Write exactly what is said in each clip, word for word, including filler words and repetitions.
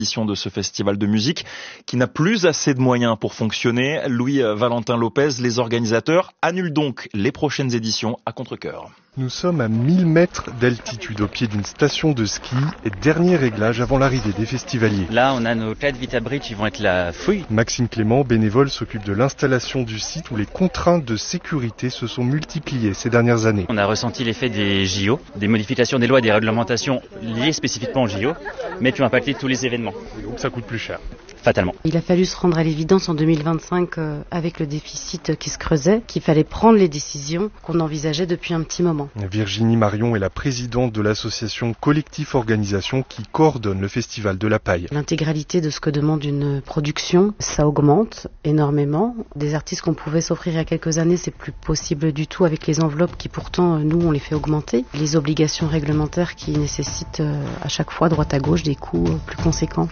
édition de ce festival de musique qui n'a plus assez de moyens pour fonctionner. Louis Valentin Lopez, les organisateurs annulent donc les prochaines éditions à contre-cœur. Nous sommes à mille mètres d'altitude au pied d'une station de ski et dernier réglage avant l'arrivée des festivaliers. Là, on a nos Clyde Vita Bridge, ils vont être la fouille. Maxime Clément, bénévole, s'occupe de l'installation du site où les contraintes de sécurité se sont multipliées ces dernières années. On a ressenti l'effet des J O, des modifications des lois et des réglementations liées spécifiquement aux J O, mais qui ont impacté tous les événements. Donc ça coûte plus cher. Fatalement. Il a fallu se rendre à l'évidence en deux mille vingt-cinq euh, avec le déficit qui se creusait, qu'il fallait prendre les décisions qu'on envisageait depuis un petit moment. Virginie Marion est la présidente de l'association Collectif Organisation qui coordonne le Festival de la Paille. L'intégralité de ce que demande une production, ça augmente énormément. Des artistes qu'on pouvait s'offrir il y a quelques années, c'est plus possible du tout avec les enveloppes qui pourtant, nous, on les fait augmenter. Les obligations réglementaires qui nécessitent euh, à chaque fois, droite à gauche, des coûts euh, plus conséquents.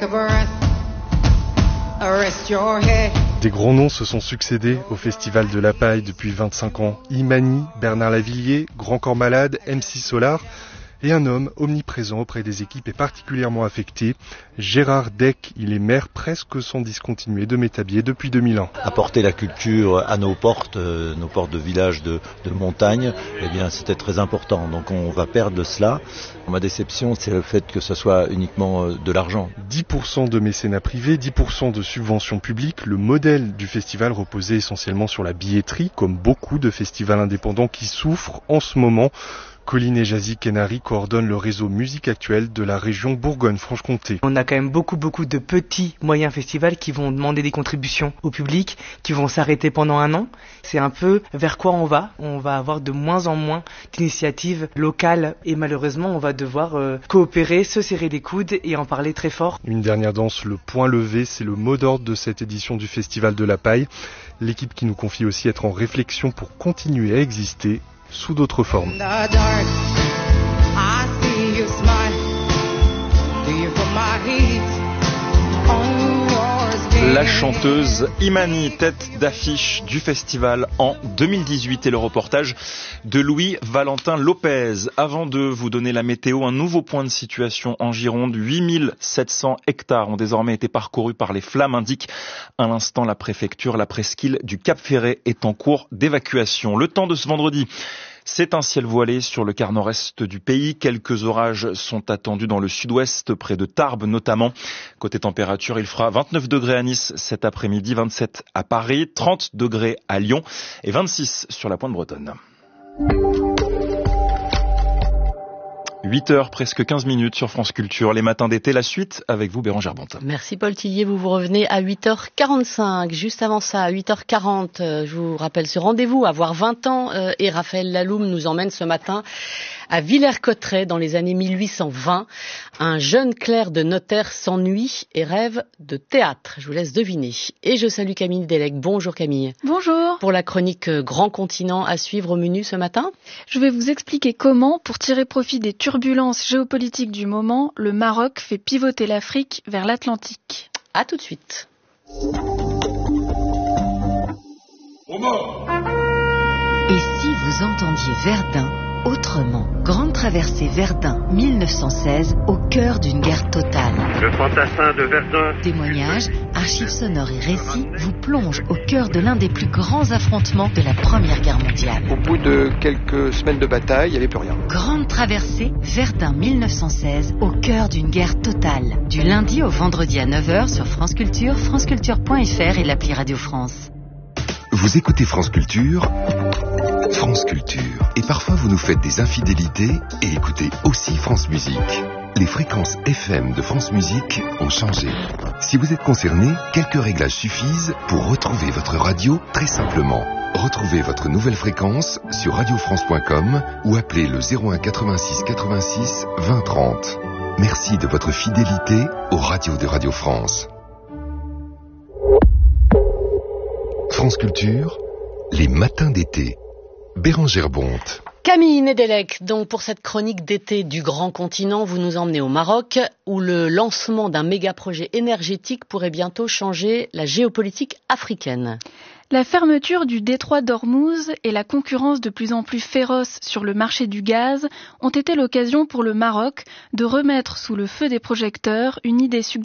Des gros noms se sont succédés au Festival de la Paille depuis vingt-cinq ans. Imani, Bernard Lavillier, Grand Corps Malade, M six Solar et un homme omniprésent auprès des équipes et particulièrement affecté, Gérard Deck. Il est maire presque sans discontinuer de Métabier depuis deux mille un. Apporter la culture à nos portes, euh, nos portes de villages de, de montagne, eh bien c'était très important. Donc on va perdre cela. Ma déception, c'est le fait que ce soit uniquement de l'argent. dix pour cent de mécénat privé, dix pour cent de subventions publiques. Le modèle du festival reposait essentiellement sur la billetterie, comme beaucoup de festivals indépendants qui souffrent en ce moment. Colline et Jazzy Kenari coordonnent le réseau Musique Actuelle de la région Bourgogne-Franche-Comté. On a quand même beaucoup beaucoup de petits moyens festivals qui vont demander des contributions au public, qui vont s'arrêter pendant un an. C'est un peu vers quoi on va. On va avoir de moins en moins d'initiatives locales et malheureusement on va devoir euh, coopérer, se serrer les coudes et en parler très fort. Une dernière danse, le point levé, c'est le mot d'ordre de cette édition du Festival de la Paille. L'équipe qui nous confie aussi être en réflexion pour continuer à exister sous d'autres formes. La chanteuse Imani, tête d'affiche du festival en deux mille dix-huit, et le reportage de Louis Valentin Lopez. Avant de vous donner la météo, un nouveau point de situation en Gironde. huit mille sept cents hectares ont désormais été parcourus par les flammes, indique à l'instant la préfecture. La presqu'île du Cap-Ferret est en cours d'évacuation. Le temps de ce vendredi, c'est un ciel voilé sur le quart nord-est du pays. Quelques orages sont attendus dans le sud-ouest, près de Tarbes notamment. Côté température, il fera vingt-neuf degrés à Nice cet après-midi, vingt-sept à Paris, trente degrés à Lyon et vingt-six sur la pointe bretonne. huit heures, presque quinze minutes sur France Culture. Les matins d'été, la suite avec vous, Bérangère Bonte. Merci Paul Tillier, vous vous revenez à huit heures quarante-cinq. Juste avant ça, à huit heures quarante, je vous rappelle ce rendez-vous, avoir vingt ans, euh, et Raphaël Laloum nous emmène ce matin à Villers-Cotterêts dans les années mille huit cent vingt. Un jeune clerc de notaire s'ennuie et rêve de théâtre. Je vous laisse deviner. Et je salue Camille Delec. Bonjour Camille. Bonjour. Pour la chronique Grand Continent à suivre au menu ce matin, je vais vous expliquer comment, pour tirer profit des turbulences géopolitiques du moment, le Maroc fait pivoter l'Afrique vers l'Atlantique. À tout de suite. Et si vous entendiez Verdun autrement? Grande traversée Verdun mille neuf cent seize, au cœur d'une guerre totale. Le fantassin de Verdun. Témoignages, archives sonores et récits vous plongent au cœur de l'un des plus grands affrontements de la Première Guerre mondiale. Au bout de quelques semaines de bataille, il n'y avait plus rien. Grande traversée Verdun mille neuf cent seize, au cœur d'une guerre totale. Du lundi au vendredi à neuf heures sur France Culture, franceculture point f r et l'appli Radio France. Vous écoutez France Culture, France Culture. Et parfois vous nous faites des infidélités et écoutez aussi France Musique. Les fréquences F M de France Musique ont changé. Si vous êtes concerné, quelques réglages suffisent pour retrouver votre radio très simplement. Retrouvez votre nouvelle fréquence sur radio france point com ou appelez le zéro un quatre-vingt-six quatre-vingt-six vingt trente. Merci de votre fidélité aux radios de Radio France. France Culture, les matins d'été. Bérangère Bonte. Camille Nedelec, donc pour cette chronique d'été du Grand Continent, vous nous emmenez au Maroc, où le lancement d'un méga projet énergétique pourrait bientôt changer la géopolitique africaine. La fermeture du détroit d'Ormuz et la concurrence de plus en plus féroce sur le marché du gaz ont été l'occasion pour le Maroc de remettre sous le feu des projecteurs une idée suggérée